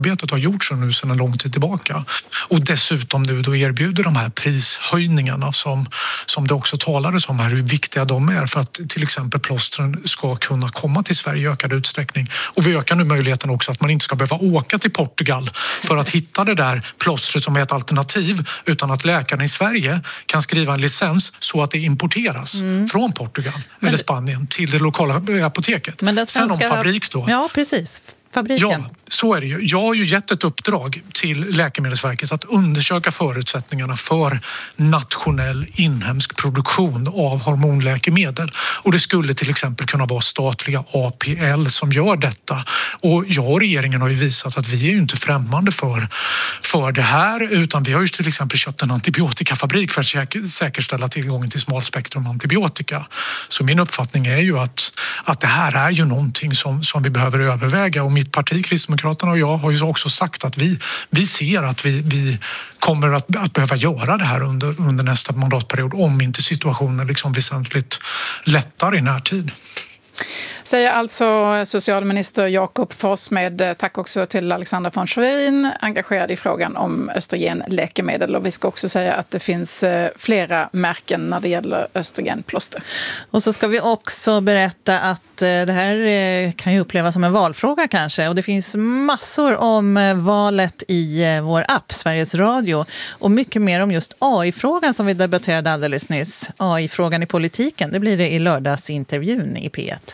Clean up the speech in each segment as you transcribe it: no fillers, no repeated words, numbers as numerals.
Arbetet har gjorts nu sedan en lång tid tillbaka. Och dessutom nu då erbjuder de här prishöjningarna som det också talades om här, hur viktiga de är för att till exempel plåstren ska kunna komma till Sverige i ökad utsträckning. Och vi ökar nu möjligheten också att man inte ska behöva åka till Portugal för att hitta det där plåstret som är ett alternativ, utan att läkaren i Sverige kan skriva en licens så att det importeras från Portugal eller Spanien till det lokala apoteket. Men sen om fabrik då. Ja, precis. Fabriken. Ja, så är det ju. Jag har ju gett ett uppdrag till Läkemedelsverket att undersöka förutsättningarna för nationell inhemsk produktion av hormonläkemedel. Och det skulle till exempel kunna vara statliga APL som gör detta. Och jag och regeringen har ju visat att vi är ju inte främmande för det här, utan vi har ju till exempel köpt en antibiotikafabrik för att säkerställa tillgången till smalspektrum antibiotika. Så min uppfattning är ju att det här är ju någonting som vi behöver överväga, och mitt parti Kristdemokraterna och jag har ju också sagt att vi ser att vi kommer att behöva göra det här under nästa mandatperiod om inte situationen liksom väsentligt lättar i närtid. Säger alltså socialminister Jakob Forssmed. Tack också till Alexandra von Schwerin, engagerad i frågan om östrogenläkemedel. Och vi ska också säga att det finns flera märken när det gäller östrogenplåster. Och så ska vi också berätta att det här kan ju upplevas som en valfråga kanske. Och det finns massor om valet i vår app, Sveriges Radio. Och mycket mer om just AI-frågan som vi debatterade alldeles nyss. AI-frågan i politiken, det blir det i lördagsintervjun i P1.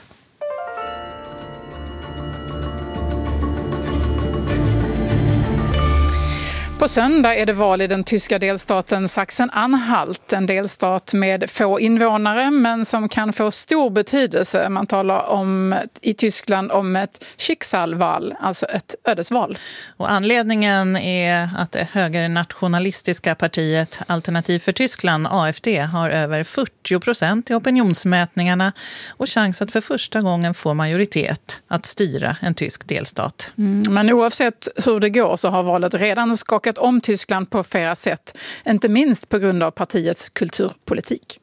På söndag är det val i den tyska delstaten Sachsen-Anhalt, en delstat med få invånare men som kan få stor betydelse. Man talar i Tyskland om ett Schicksalswahl, alltså ett ödesval. Och anledningen är att det högernationalistiska partiet Alternativ för Tyskland, AfD, har över 40% i opinionsmätningarna och chans att för första gången få majoritet att styra en tysk delstat. Men oavsett hur det går så har valet redan skakat om Tyskland på flera sätt, inte minst på grund av partiets kulturpolitik.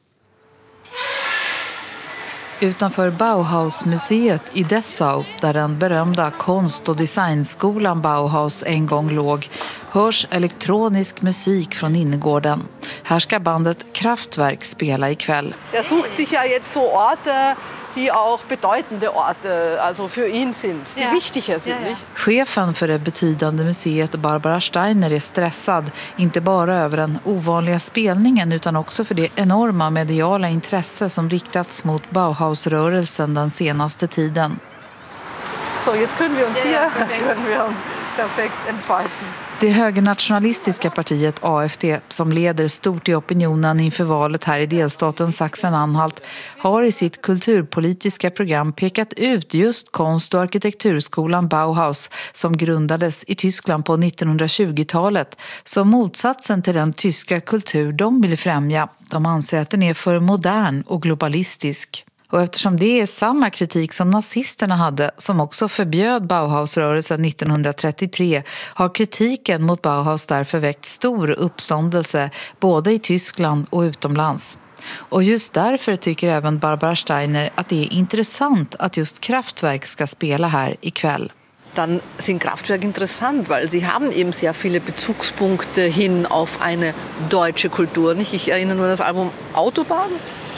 Utanför Bauhausmuseet i Dessau, där den berömda konst- och designskolan Bauhaus en gång låg, hörs elektronisk musik från innergården. Här ska bandet Kraftwerk spela ikväll. Sucht sich ja jetzt so Orte die auch bedeutende Orte, alltså för ihn sind, die wichtiger sind. Ja. Chefen för det betydande museet Barbara Steiner är stressad, inte bara över den ovanliga spelningen utan också för det enorma mediala intresse som riktats mot Bauhausrörelsen den senaste tiden. Så, jetzt können wir uns hier perfekt entfalten. Det högernationalistiska partiet AfD, som leder stort i opinionen inför valet här i delstaten Sachsen-Anhalt, har i sitt kulturpolitiska program pekat ut just konst- och arkitekturskolan Bauhaus som grundades i Tyskland på 1920-talet som motsatsen till den tyska kultur de vill främja. De anser att den är för modern och globalistisk. Och eftersom det är samma kritik som nazisterna hade, som också förbjöd Bauhausrörelsen 1933, har kritiken mot Bauhaus därför väckt stor uppståndelse både i Tyskland och utomlands. Och just därför tycker även Barbara Steiner att det är intressant att just Kraftwerk ska spela här ikväll. Dann sind Kraftwerk interessant, weil sie haben eben sehr viele Bezugspunkte hin auf eine deutsche Kultur. Ich erinnere nur an das Album Autobahn.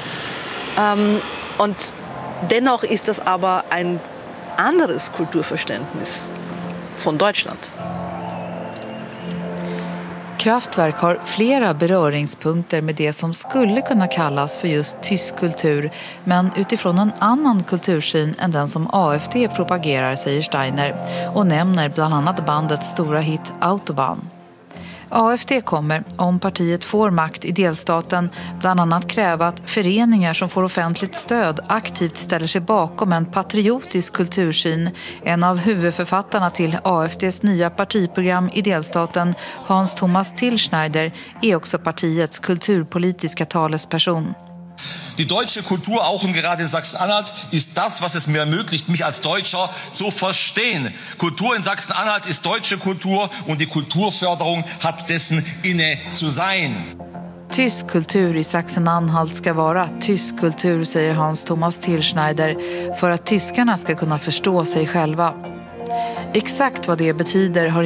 Und dennoch ist das aber ein anderes Kulturverständnis von Deutschland. Kraftwerk har flera beröringspunkter med det som skulle kunna kallas för just tysk kultur, men utifrån en annan kultursyn än den som AfD propagerar, säger Steiner, och nämner bland annat bandets stora hit Autobahn. AfD kommer, om partiet får makt i delstaten, bland annat kräva att föreningar som får offentligt stöd aktivt ställer sig bakom en patriotisk kultursyn. En av huvudförfattarna till AfDs nya partiprogram i delstaten, Hans Thomas Tilschneider, är också partiets kulturpolitiska talesperson. Die deutsche Kultur, auch und gerade in Sachsen-Anhalt, ist das, was es mir ermöglicht, mich als Deutscher zu verstehen. Kultur in Sachsen-Anhalt ist deutsche Kultur und die Kulturförderung hat dessen inne zu sein. Tysk kultur i Sachsen-Anhalt ska vara tysk kultur, säger Hans Thomas Tilschneider, för att tyskarna ska kunna förstå sig själva. Exakt vad det betyder har